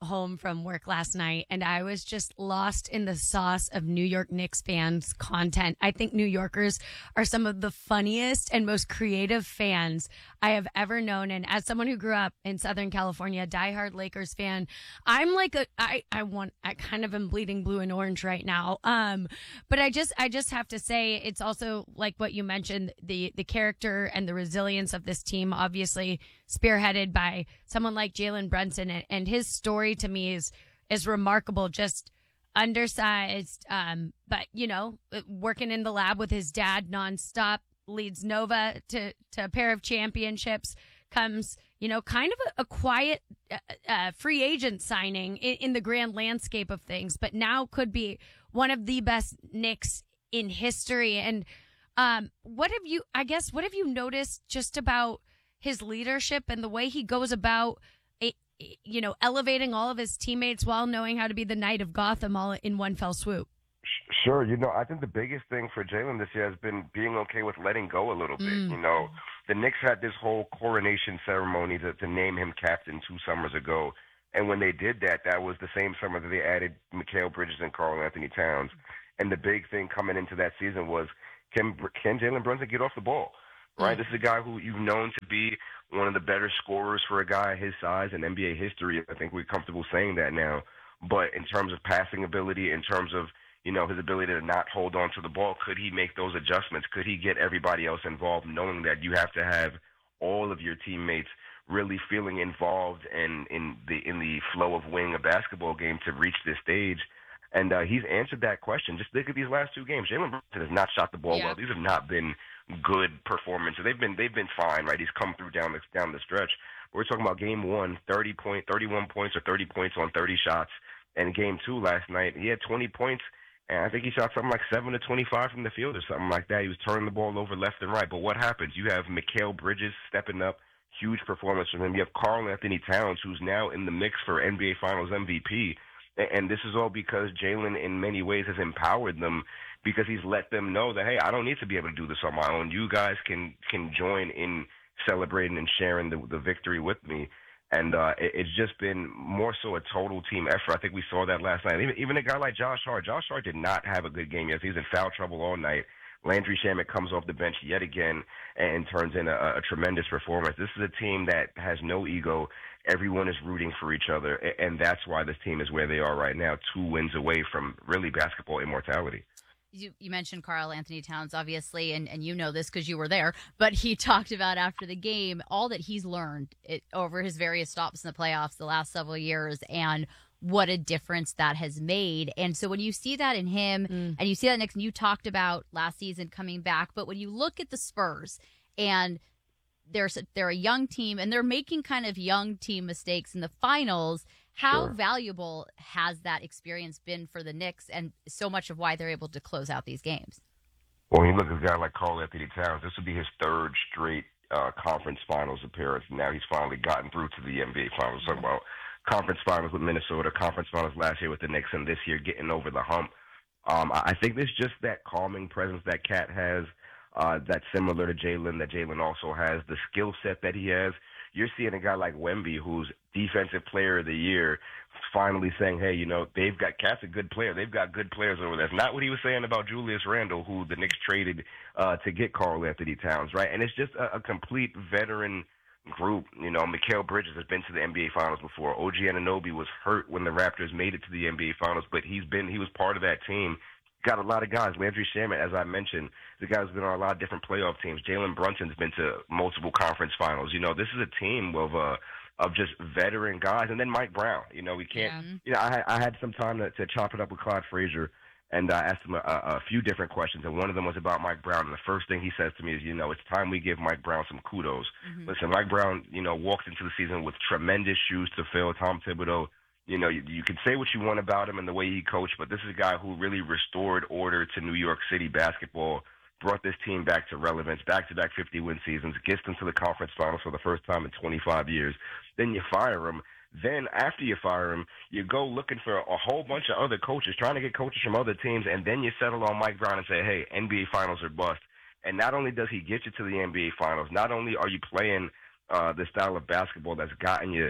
S23: home from work last night, and I was just lost in the sauce of New York Knicks fans' content. I think New Yorkers are some of the funniest and most creative fans I have ever known. And as someone who grew up in Southern California, diehard Lakers fan, I'm like a I I want I kind of am bleeding blue and orange right now. Um, but I just I just have to say it's also like what you mentioned, the the character and the resilience of this team, obviously spearheaded by someone like Jalen Brunson, and, and his story to me is is remarkable. Just undersized, um, but you know, working in the lab with his dad nonstop, leads Nova to to a pair of championships. Comes, you know, kind of a, a quiet uh, uh, free agent signing in, in the grand landscape of things, but now could be one of the best Knicks in history. And um, what have you? I guess what have you noticed just about his leadership and the way he goes about, a, you know, elevating all of his teammates while knowing how to be the Knight of Gotham all in one fell swoop?
S2: Sure. You know, I think the biggest thing for Jalen this year has been being okay with letting go a little bit.
S23: Mm.
S2: You know, the Knicks had this whole coronation ceremony to, to name him captain two summers ago. And when they did that, that was the same summer that they added Mikal Bridges and Karl Anthony Towns. And the big thing coming into that season was, can, can Jalen Brunson get off the ball? Right? Mm. This is a guy who you've known to be one of the better scorers for a guy his size in N B A history. I think we're comfortable saying that now. But in terms of passing ability, in terms of, you know, his ability to not hold on to the ball, could he make those adjustments? Could he get everybody else involved, knowing that you have to have all of your teammates really feeling involved in, in the in the flow of winning a basketball game to reach this stage? And uh, he's answered that question. Just look at these last two games. Jalen Brunson has not shot the ball
S23: Yeah.
S2: well. These have not been good performances. They've been they've been fine, right? He's come through down the down the stretch. We're talking about game one, thirty point, thirty-one points or thirty points on thirty shots. And game two last night, he had twenty points. And I think he shot something like seven to twenty-five from the field or something like that. He was turning the ball over left and right. But what happens? You have Mikal Bridges stepping up, huge performance from him. You have Karl Anthony Towns, who's now in the mix for N B A Finals M V P. And this is all because Jalen, in many ways, has empowered them, because he's let them know that, hey, I don't need to be able to do this on my own. You guys can can join in celebrating and sharing the, the victory with me. And uh, it, it's just been more so a total team effort. I think we saw that last night. Even, even a guy like Josh Hart. Josh Hart did not have a good game yesterday. He was in foul trouble all night. Landry Shamet comes off the bench yet again and turns in a, a tremendous performance. This is a team that has no ego. Everyone is rooting for each other, and that's why this team is where they are right now, two wins away from really basketball immortality.
S1: You, you mentioned Karl Anthony Towns, obviously, and, and you know this because you were there, but he talked about after the game all that he's learned it, over his various stops in the playoffs the last several years, and what a difference that has made. And so when you see that in him, mm. and you see that next, and you talked about last season coming back, but when you look at the Spurs, and there's a, they're a young team, and they're making kind of young team mistakes in the finals, how
S2: Sure.
S1: valuable has that experience been for the Knicks, and so much of why they're able to close out these games?
S2: Well, when you look at a guy like Karl Anthony Towns, this would be his third straight uh, conference finals appearance. Now he's finally gotten through to the N B A finals. Talking about conference finals with Minnesota, conference finals last year with the Knicks, and this year getting over the hump. Um, I think there's just that calming presence that Cat has, uh, that's similar to Jalen, that Jalen also has, the skill set that he has. You're seeing a guy like Wemby, who's Defensive Player of the Year, finally saying, hey, you know, they've got Cat's a good player. They've got good players over there. That's not what he was saying about Julius Randle, who the Knicks traded uh, to get Karl Anthony Towns, right? And it's just a, a complete veteran group. You know, Mikal Bridges has been to the N B A Finals before. O G Anunoby was hurt when the Raptors made it to the N B A Finals, but he's been he was part of that team. Got a lot of guys. Landry Shamet, as I mentioned, the guy's been on a lot of different playoff teams. Jalen Brunson's been to multiple conference finals. You know, this is a team of uh, of just veteran guys. And then Mike Brown. You know, we can't. Yeah. You know, I, I had some time to, to chop it up with Clyde Frazier, and I uh, asked him a, a few different questions, and one of them was about Mike Brown. And the first thing he says to me is, you know, it's time we give Mike Brown some kudos. Mm-hmm. Listen, Mike Brown, you know, walked into the season with tremendous shoes to fill. Tom Thibodeau. You know, you, you can say what you want about him and the way he coached, but this is a guy who really restored order to New York City basketball, brought this team back to relevance, back-to-back fifty-win seasons, gets them to the conference finals for the first time in twenty-five years. Then you fire him. Then after you fire him, you go looking for a whole bunch of other coaches, trying to get coaches from other teams, and then you settle on Mike Brown and say, hey, N B A Finals are bust. And not only does he get you to the N B A Finals, not only are you playing uh, the style of basketball that's gotten you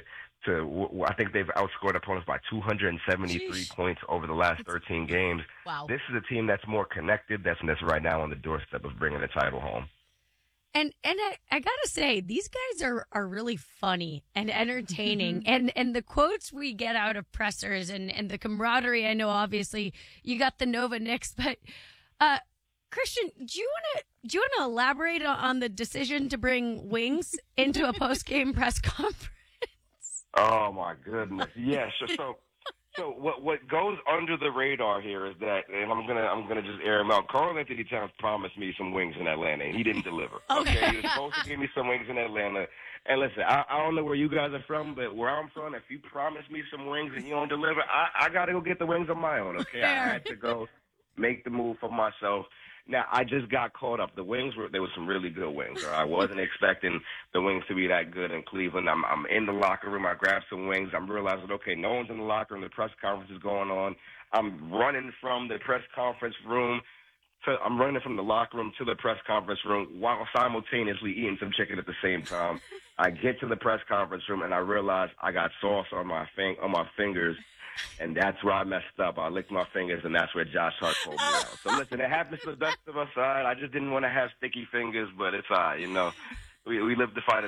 S2: to I think they've outscored opponents by two hundred seventy-three
S23: Sheesh.
S2: points over the last thirteen games.
S23: Wow.
S2: This is a team that's more connected. That's that's right now on the doorstep of bringing the title home.
S23: And and I, I gotta say, these guys are, are really funny and entertaining. and and the quotes we get out of pressers and, and the camaraderie, I know obviously you got the Nova Knicks, but uh, Christian, do you wanna do you wanna elaborate on the decision to bring wings into a post game press conference?
S2: Oh my goodness! Yes. So, so, so what what goes under the radar here is that, and I'm gonna I'm gonna just air him out. Karl Anthony Towns promised me some wings in Atlanta, and he didn't deliver. Okay, he was supposed to give me some wings in Atlanta. And listen, I, I don't know where you guys are from, but where I'm from, if you promise me some wings and you don't deliver, I, I gotta go get the wings on my own. Okay, I had to go make the move for myself. Now, I just got caught up. The wings were, there were some really good wings. I wasn't expecting the wings to be that good in Cleveland. I'm, I'm in the locker room. I grabbed some wings. I'm realizing, okay, no one's in the locker room. The press conference is going on. I'm running from the press conference room. To, I'm running from the locker room to the press conference room while simultaneously eating some chicken at the same time. I get to the press conference room, and I realize I got sauce on my fing- on my fingers. And that's where I messed up. I licked my fingers, and that's where Josh Hart pulled me out. So listen, it happens to the best of us. All right? I just didn't want to have sticky fingers, but it's all right. You know, we we live to fight